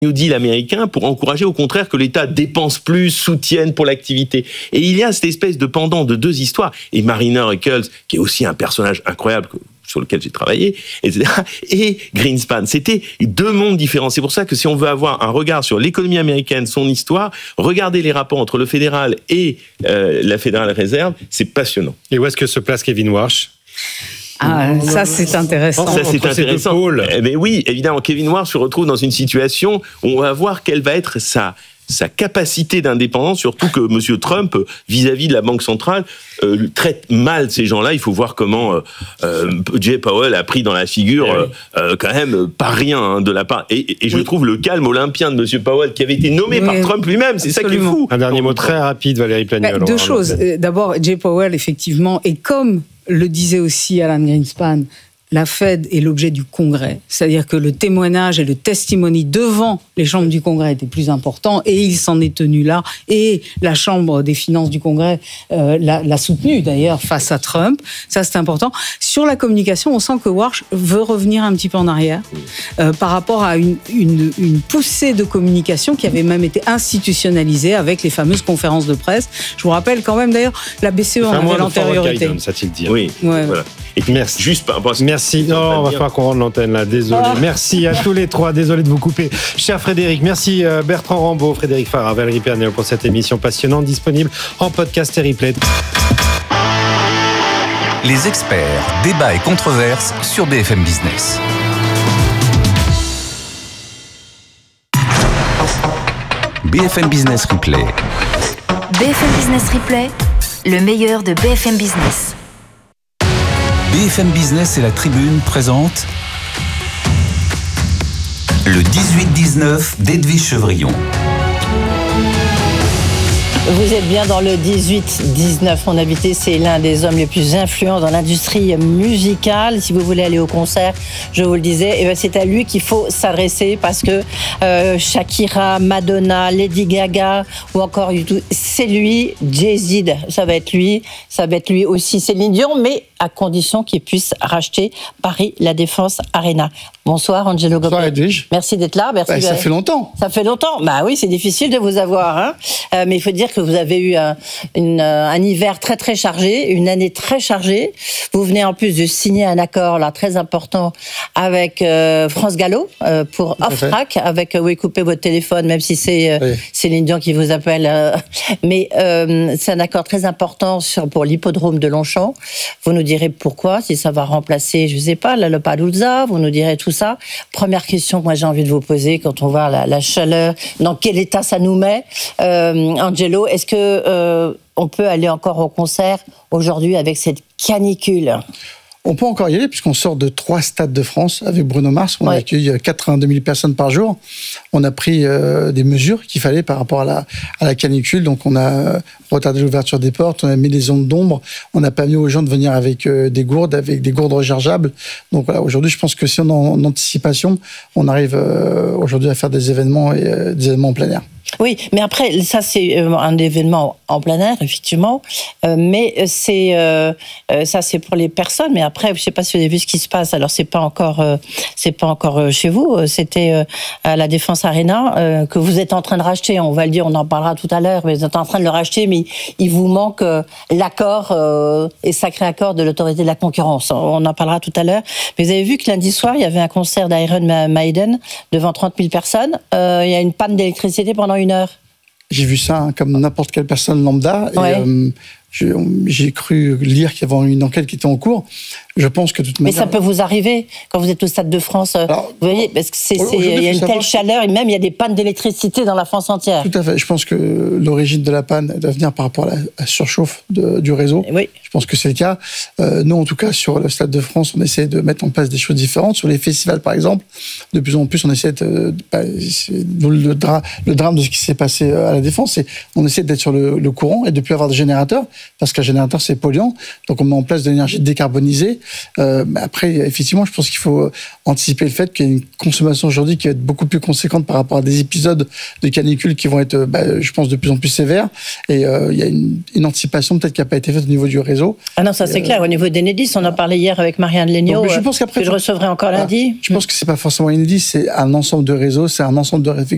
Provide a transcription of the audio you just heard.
New Deal américain pour encourager au contraire que l'État dépense plus, soutienne pour l'activité. Et il y a cette espèce de pendant de deux histoires. Et Marina Eccles, qui est aussi un personnage incroyable sur lequel j'ai travaillé, etc., et Greenspan. C'était deux mondes différents. C'est pour ça que si on veut avoir un regard sur l'économie américaine, son histoire, regarder les rapports entre le fédéral et la Federal Reserve, c'est passionnant. Et où est-ce que se place Kevin Warsh ? Ça c'est intéressant. Ça c'est intéressant. Mais oui, évidemment, Kevin Warsh se retrouve dans une situation où on va voir quelle va être sa capacité d'indépendance, surtout que M. Trump, vis-à-vis de la Banque centrale, traite mal ces gens-là. Il faut voir comment Jay Powell a pris dans la figure quand même pas rien de la part. Et je trouve le calme olympien de M. Powell, qui avait été nommé par Trump lui-même. C'est absolument. Ça qui est fou. Un dernier mot très rapide, Valérie Plagniol. Deux choses. D'abord, Jay Powell, effectivement, et comme le disait aussi Alan Greenspan, la Fed est l'objet du Congrès. C'est-à-dire que le témoignage et le testimony devant les chambres du Congrès étaient plus importants et il s'en est tenu là. Et la Chambre des finances du Congrès l'a soutenu d'ailleurs face à Trump. Ça, c'est important. Sur la communication, on sent que Warsh veut revenir un petit peu en arrière par rapport à une poussée de communication qui avait même été institutionnalisée avec les fameuses conférences de presse. Je vous rappelle quand même d'ailleurs, la BCE en avait l'antériorité. Oui, ouais. Voilà. Et merci. Juste par rapport à merci. Non, on va falloir qu'on rende l'antenne là. Désolé. Merci à tous les trois. Désolé de vous couper. Cher Frédéric, merci Bertrand Rambaud, Frédéric Farah, Valérie Plagniol pour cette émission passionnante disponible en podcast et replay. Les experts, débats et controverses sur BFM Business. BFM Business Replay. BFM Business Replay, le meilleur de BFM Business. BFM Business et la Tribune présentent le 18-19 d'Edwige Chevrillon. Vous êtes bien dans le 18-19. Mon invité, c'est l'un des hommes les plus influents dans l'industrie musicale. Si vous voulez aller au concert, je vous le disais, c'est à lui qu'il faut s'adresser parce que Shakira, Madonna, Lady Gaga ou encore YouTube, c'est lui. Jay-Z, ça va être lui aussi, Céline Dion, mais à condition qu'il puisse racheter Paris La Défense Arena. Bonsoir Angelo Gobet. Bonsoir Edwige. Merci d'être là. Merci. Ça fait longtemps. Ça fait longtemps. Bah oui, c'est difficile de vous avoir, hein. Mais il faut dire que vous avez eu un hiver très très chargé, une année très chargée. Vous venez en plus de signer un accord là très important avec France Gallo pour Off-Track, avec oui, coupez votre téléphone même si c'est Céline Dion qui vous appelle. Mais c'est un accord très important pour l'hippodrome de Longchamp. Vous nous direz pourquoi, si ça va remplacer, je sais pas, la Lollapalooza. Vous nous direz tout ça. Première question que moi j'ai envie de vous poser quand on voit la chaleur, dans quel état ça nous met, Angelo, est-ce que on peut aller encore au concert aujourd'hui avec cette canicule ? On peut encore y aller puisqu'on sort de 3 stades de France avec Bruno Mars. On accueille 82 000 personnes par jour. On a pris des mesures qu'il fallait par rapport à la canicule. Donc on a retardé l'ouverture des portes, on a mis des zones d'ombre, on a permis aux gens de venir avec des gourdes rechargeables. Donc voilà, aujourd'hui je pense que si on est en anticipation, on arrive aujourd'hui à faire des événements en plein air. Oui, mais après, ça c'est un événement en plein air, effectivement, mais ça c'est pour les personnes, mais après, je ne sais pas si vous avez vu ce qui se passe, alors c'est pas encore chez vous, c'était à la Défense Arena, que vous êtes en train de racheter, on va le dire, on en parlera tout à l'heure, mais vous êtes en train de le racheter, mais il vous manque l'accord, et sacré accord de l'autorité de la concurrence, on en parlera tout à l'heure, mais vous avez vu que lundi soir, il y avait un concert d'Iron Maiden devant 30 000 personnes, il y a une panne d'électricité pendant 1 heure. J'ai vu ça comme n'importe quelle personne lambda. Ouais. Et, j'ai cru lire qu'il y avait une enquête qui était en cours. Je pense que de toute manière... Mais ça peut vous arriver quand vous êtes au Stade de France. Alors, vous voyez, parce que il y a une telle chaleur et même il y a des pannes d'électricité dans la France entière. Tout à fait. Je pense que l'origine de la panne doit venir par rapport à la surchauffe du réseau. Oui. Je pense que c'est le cas. Nous, en tout cas, sur le Stade de France, on essaie de mettre en place des choses différentes. Sur les festivals, par exemple, de plus en plus, on essaie le drame de ce qui s'est passé à la Défense, c'est on essaie d'être sur le courant et de plus avoir de générateurs, parce qu'un générateur, c'est polluant. Donc, on met en place de l'énergie décarbonisée. Après, effectivement, je pense qu'il faut anticiper le fait qu'il y a une consommation aujourd'hui qui va être beaucoup plus conséquente par rapport à des épisodes de canicule qui vont être, je pense, de plus en plus sévères. Et il y a une anticipation peut-être qui n'a pas été faite au niveau du réseau. Ah non, ça c'est clair. Au niveau d'Enedis, on en parlait hier avec Marianne Legnaud, je pense qu'après, que je recevrai encore lundi. Je pense que c'est pas forcément Enedis, c'est un ensemble de réseaux, c'est un ensemble de réflexions